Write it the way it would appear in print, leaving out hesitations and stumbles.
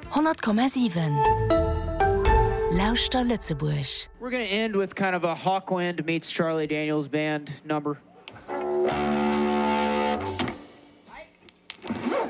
100,7 Lauster Lützeburg. We're going to end with kind of a Hawkwind meets Charlie Daniels band number.